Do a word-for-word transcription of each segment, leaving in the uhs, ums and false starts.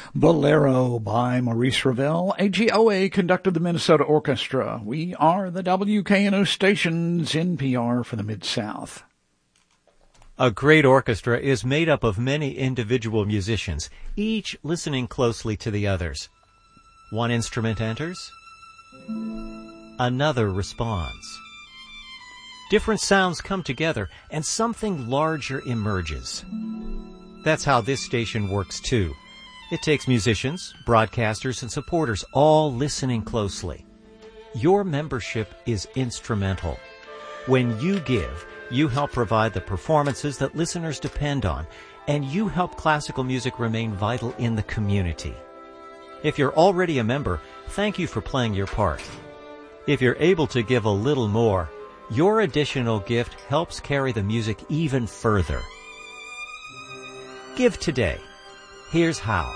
Bolero by Maurice Ravel. A G O A conducted the Minnesota Orchestra. We are the W K N O station's N P R for the Mid-South. A great orchestra is made up of many individual musicians, each listening closely to the others. One instrument enters, another responds. Different sounds come together, and something larger emerges. That's how this station works, too. It takes musicians, broadcasters, and supporters all listening closely. Your membership is instrumental. When you give, you help provide the performances that listeners depend on, and you help classical music remain vital in the community. If you're already a member, thank you for playing your part. If you're able to give a little more, your additional gift helps carry the music even further. Give today. Here's how.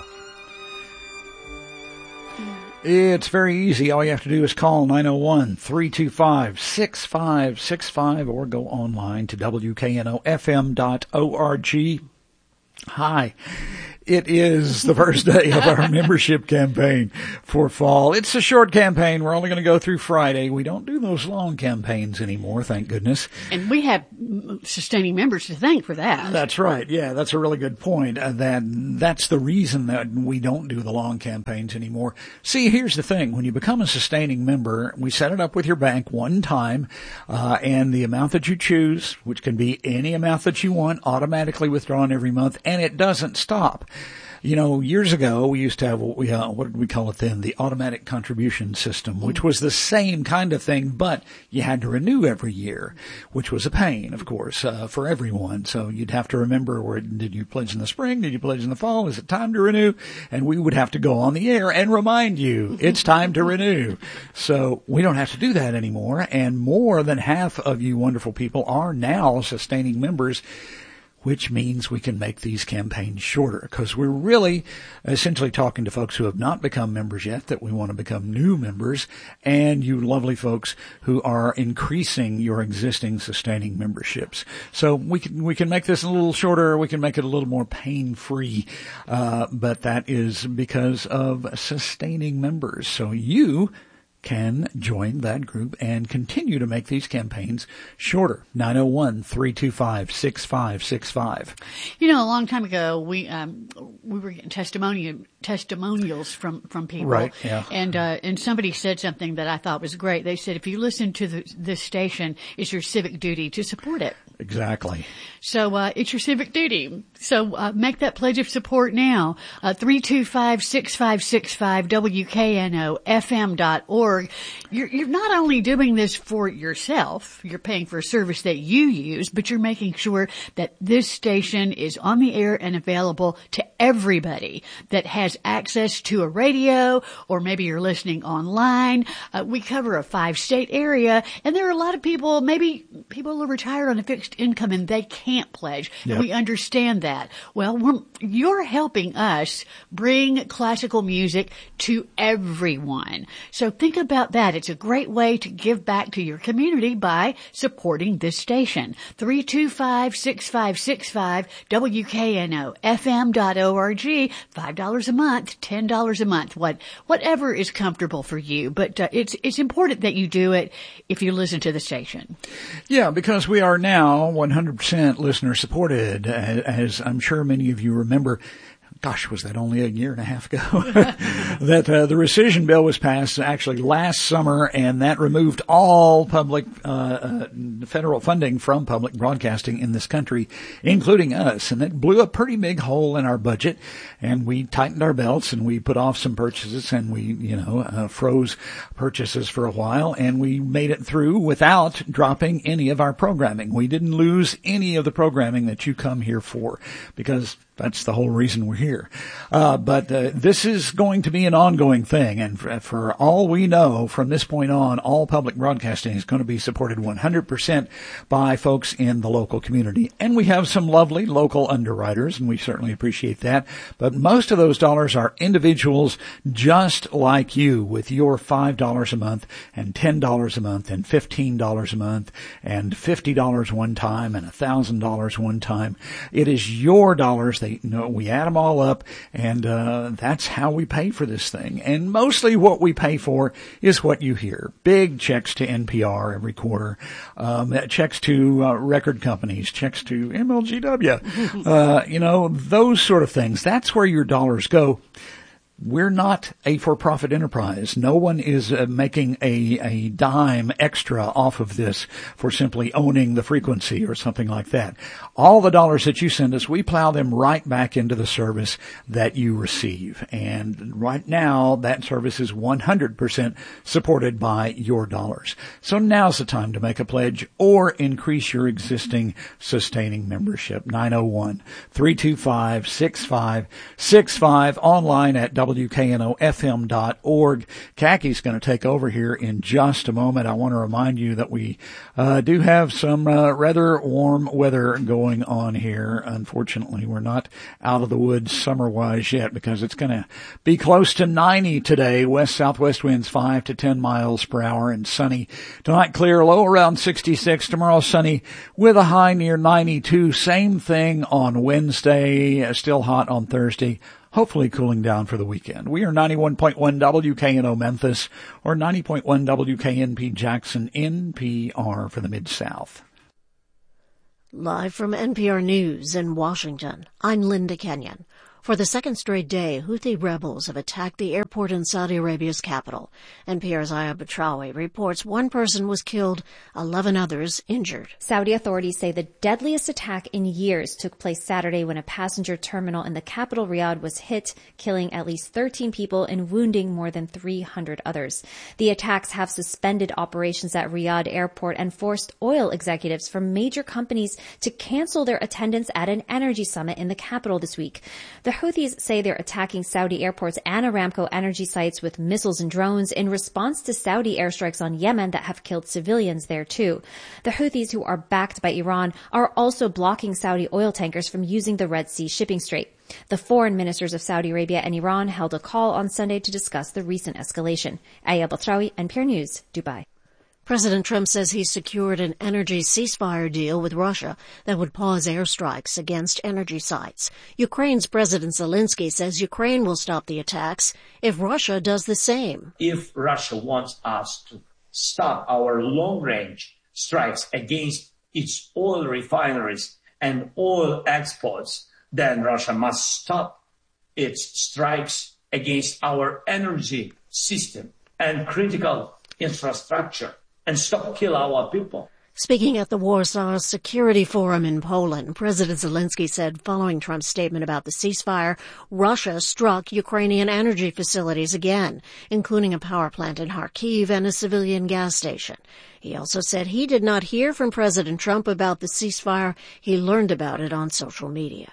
It's very easy. All you have to do is call nine oh one, three two five, six five six five or go online to W K N O F M dot org. Hi. It is the first day of our membership campaign for fall. It's a short campaign. We're only going to go through Friday. We don't do those long campaigns anymore, thank goodness. And we have sustaining members to thank for that. That's right. Yeah, that's a really good point. Uh, that that's the reason that we don't do the long campaigns anymore. See, here's the thing. When you become a sustaining member, we set it up with your bank one time, uh, and the amount that you choose, which can be any amount that you want, automatically withdrawn every month, and it doesn't stop. You know, years ago, we used to have what we, uh, what did we call it then? The automatic contribution system, which was the same kind of thing, but you had to renew every year, which was a pain, of course, uh, for everyone. So you'd have to remember, where did you pledge in the spring? Did you pledge in the fall? Is it time to renew? And we would have to go on the air and remind you it's time to renew. So we don't have to do that anymore. And more than half of you wonderful people are now sustaining members, which means we can make these campaigns shorter, because we're really essentially talking to folks who have not become members yet, that we want to become new members, and you lovely folks who are increasing your existing sustaining memberships. So we can we can make this a little shorter, we can make it a little more pain-free, uh, but that is because of sustaining members. So you can join that group and continue to make these campaigns shorter. nine oh one, three two five, six five six five. You know, a long time ago, we um we were getting testimonial testimonials from from people. Right, yeah. And uh and somebody said something that I thought was great. They said, if you listen to the, this station, it's your civic duty to support it. Exactly. So uh it's your civic duty. So uh make that pledge of support now. Uh three two five, six five six five, W K N O F M dot org. You're, you're not only doing this for yourself, you're paying for a service that you use, but you're making sure that this station is on the air and available to everybody that has access to a radio, or maybe you're listening online. Uh, we cover a five-state area, and there are a lot of people, maybe people are retired on a fixed income and they can't pledge. Yep. And we understand that. Well, we're, you're helping us bring classical music to everyone. So think about about that. It's a great way to give back to your community by supporting this station. three two five, six five six five, W K N O F M dot org. five dollars a month, ten dollars a month, what, whatever is comfortable for you. But uh, it's, it's important that you do it if you listen to the station. Yeah, because we are now one hundred percent listener supported, as I'm sure many of you remember. Gosh, was that only a year and a half ago that uh, the rescission bill was passed actually last summer, and that removed all public uh, uh federal funding from public broadcasting in this country, including us, and that blew a pretty big hole in our budget, and we tightened our belts and we put off some purchases, and we, you know, uh, froze purchases for a while, and we made it through without dropping any of our programming. We didn't lose any of the programming that you come here for, because that's the whole reason we're here. Uh, but uh, this is going to be an ongoing thing, and for, for all we know, from this point on, all public broadcasting is going to be supported one hundred percent by folks in the local community. And we have some lovely local underwriters, and we certainly appreciate that. But most of those dollars are individuals just like you, with your five dollars a month and ten dollars a month and fifteen dollars a month and fifty dollars one time and one thousand dollars one time. It is your dollars They, you know, we add them all up, and uh, that's how we pay for this thing. And mostly what we pay for is what you hear. Big checks to N P R every quarter, um, checks to uh, record companies, checks to M L G W, uh, you know, those sort of things. That's where your dollars go. We're not a for-profit enterprise. No one is uh, making a, a dime extra off of this for simply owning the frequency or something like that. All the dollars that you send us, we plow them right back into the service that you receive. And right now, that service is one hundred percent supported by your dollars. So now's the time to make a pledge or increase your existing sustaining membership. nine oh one, three two five, six five six five, online at W K N O F M dot org. Kaki's going to take over here in just a moment. I want to remind you that we uh, do have some uh, rather warm weather going on here. Unfortunately, we're not out of the woods summer-wise yet because it's going to be close to ninety today. West-southwest winds five to ten miles per hour and sunny. Tonight clear, low around sixty-six. Tomorrow sunny with a high near ninety-two. Same thing on Wednesday. Still hot on Thursday. Hopefully cooling down for the weekend. We are ninety-one point one W K N O Memphis or ninety point one W K N P Jackson, N P R for the Mid-South. Live from N P R News in Washington, I'm Linda Kenyon. For the second straight day, Houthi rebels have attacked the airport in Saudi Arabia's capital. N P R's Aya Batrawi reports one person was killed, eleven others injured. Saudi authorities say the deadliest attack in years took place Saturday when a passenger terminal in the capital Riyadh was hit, killing at least thirteen people and wounding more than three hundred others. The attacks have suspended operations at Riyadh airport and forced oil executives from major companies to cancel their attendance at an energy summit in the capital this week. The Houthis say they're attacking Saudi airports and Aramco energy sites with missiles and drones in response to Saudi airstrikes on Yemen that have killed civilians there too. The Houthis, who are backed by Iran, are also blocking Saudi oil tankers from using the Red Sea shipping strait. The foreign ministers of Saudi Arabia and Iran held a call on Sunday to discuss the recent escalation. Aya Batrawi, N P R News, Dubai. President Trump says he's secured an energy ceasefire deal with Russia that would pause airstrikes against energy sites. Ukraine's President Zelensky says Ukraine will stop the attacks if Russia does the same. If Russia wants us to stop our long-range strikes against its oil refineries and oil exports, then Russia must stop its strikes against our energy system and critical infrastructure, and stop kill our people. Speaking at the Warsaw Security Forum in Poland, President Zelensky said following Trump's statement about the ceasefire, Russia struck Ukrainian energy facilities again, including a power plant in Kharkiv and a civilian gas station. He also said he did not hear from President Trump about the ceasefire. He learned about it on social media.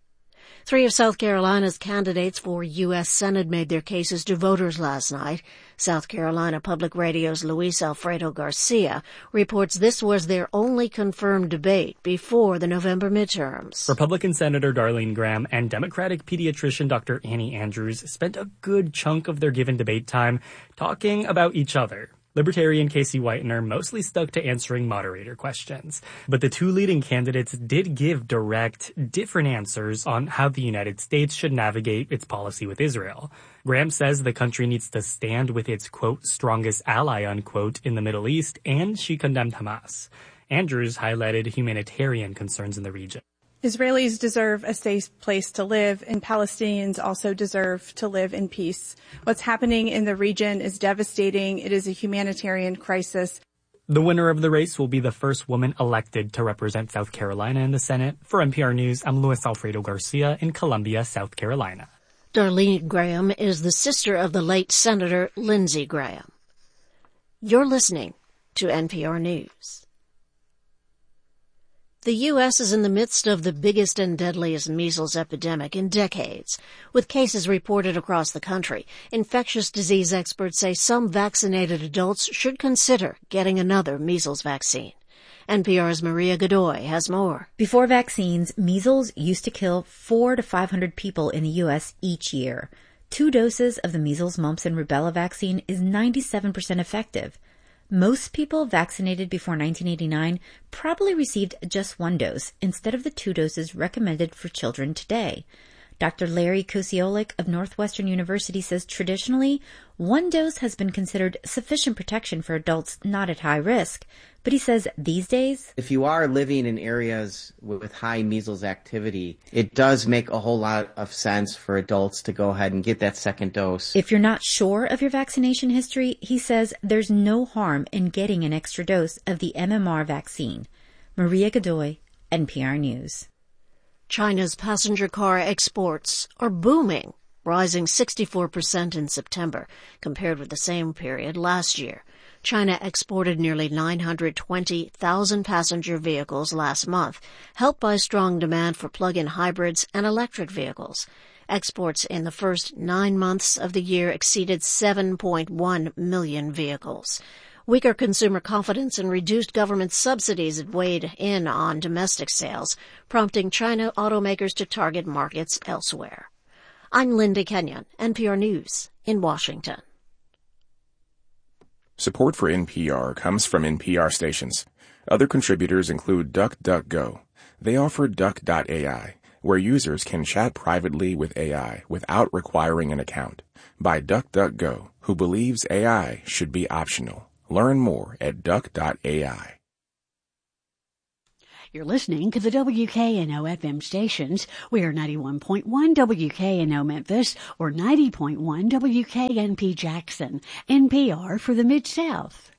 Three of South Carolina's candidates for U S Senate made their cases to voters last night. South Carolina Public Radio's Luis Alfredo Garcia reports this was their only confirmed debate before the November midterms. Republican Senator Darlene Graham and Democratic pediatrician Doctor Annie Andrews spent a good chunk of their given debate time talking about each other. Libertarian Casey Whitener mostly stuck to answering moderator questions. But the two leading candidates did give direct, different answers on how the United States should navigate its policy with Israel. Graham says the country needs to stand with its, quote, strongest ally, unquote, in the Middle East, and she condemned Hamas. Andrews highlighted humanitarian concerns in the region. Israelis deserve a safe place to live, and Palestinians also deserve to live in peace. What's happening in the region is devastating. It is a humanitarian crisis. The winner of the race will be the first woman elected to represent South Carolina in the Senate. For N P R News, I'm Luis Alfredo Garcia in Columbia, South Carolina. Darlene Graham is the sister of the late Senator Lindsey Graham. You're listening to N P R News. The U S is in the midst of the biggest and deadliest measles epidemic in decades. With cases reported across the country, infectious disease experts say some vaccinated adults should consider getting another measles vaccine. N P R's Maria Godoy has more. Before vaccines, measles used to kill four to five hundred people in the U S each year. Two doses of the measles, mumps, and rubella vaccine is ninety-seven percent effective. Most people vaccinated before nineteen eighty-nine probably received just one dose instead of the two doses recommended for children today. Doctor Larry Kosiolek of Northwestern University says traditionally, one dose has been considered sufficient protection for adults not at high risk. But he says these days, if you are living in areas with high measles activity, it does make a whole lot of sense for adults to go ahead and get that second dose. If you're not sure of your vaccination history, he says there's no harm in getting an extra dose of the M M R vaccine. Maria Godoy, N P R News. China's passenger car exports are booming, rising sixty-four percent in September compared with the same period last year. China exported nearly nine hundred twenty thousand passenger vehicles last month, helped by strong demand for plug-in hybrids and electric vehicles. Exports in the first nine months of the year exceeded seven point one million vehicles. Weaker consumer confidence and reduced government subsidies have weighed in on domestic sales, prompting China automakers to target markets elsewhere. I'm Linda Kenyon, N P R News in Washington. Support for N P R comes from N P R stations. Other contributors include DuckDuckGo. They offer Duck dot A I, where users can chat privately with A I without requiring an account, by DuckDuckGo, who believes A I should be optional. Learn more at Duck dot A I. You're listening to the W K N O F M stations. We are ninety-one point one W K N O Memphis or ninety point one W K N P Jackson, N P R for the Mid-South.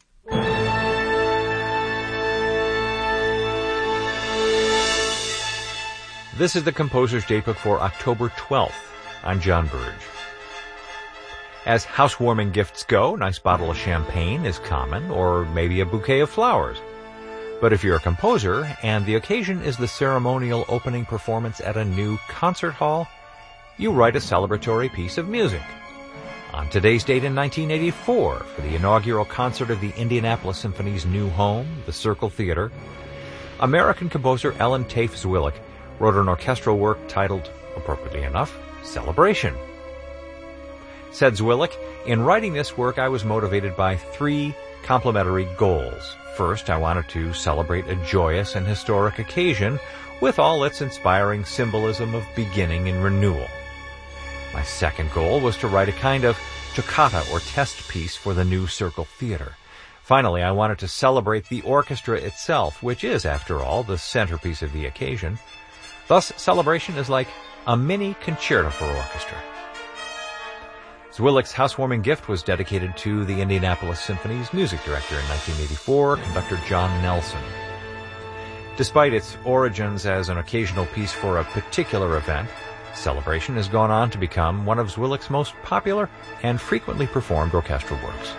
This is the Composer's Daybook for October twelfth. I'm John Burge. As housewarming gifts go, a nice bottle of champagne is common, or maybe a bouquet of flowers. But if you're a composer, and the occasion is the ceremonial opening performance at a new concert hall, you write a celebratory piece of music. On today's date in nineteen eighty-four, for the inaugural concert of the Indianapolis Symphony's new home, the Circle Theater, American composer Ellen Tafe Zwilich wrote an orchestral work titled, appropriately enough, Celebration. Said Zwilich, in writing this work I was motivated by three complementary goals. First, I wanted to celebrate a joyous and historic occasion with all its inspiring symbolism of beginning and renewal. My second goal was to write a kind of toccata or test piece for the new Circle Theater. Finally, I wanted to celebrate the orchestra itself, which is, after all, the centerpiece of the occasion. Thus, Celebration is like a mini concerto for orchestra. Zwilich's housewarming gift was dedicated to the Indianapolis Symphony's music director in nineteen eighty-four, conductor John Nelson. Despite its origins as an occasional piece for a particular event, Celebration has gone on to become one of Zwilich's most popular and frequently performed orchestral works.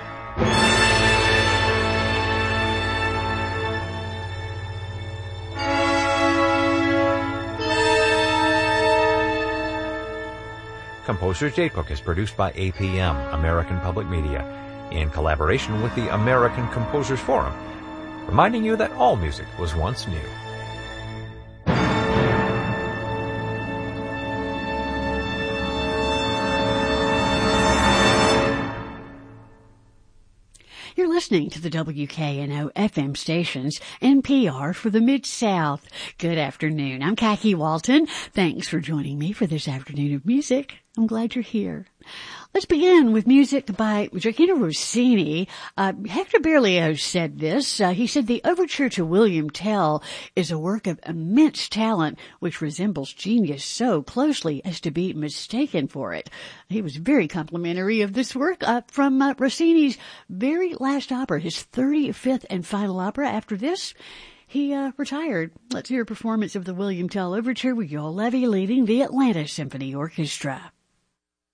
Composer's Datebook is produced by A P M, American Public Media, in collaboration with the American Composers Forum, reminding you that all music was once new. You're listening to the W K N O F M stations, N P R for the Mid-South. Good afternoon. I'm Khaki Walton. Thanks for joining me for this afternoon of music. I'm glad you're here. Let's begin with music by Gioachino Rossini. Uh, Hector Berlioz said this. Uh, he said, the overture to William Tell is a work of immense talent which resembles genius so closely as to be mistaken for it. He was very complimentary of this work uh, from uh, Rossini's very last opera, his thirty-fifth and final opera. After this, he uh, retired. Let's hear a performance of the William Tell overture with Joel Levy leading the Atlanta Symphony Orchestra.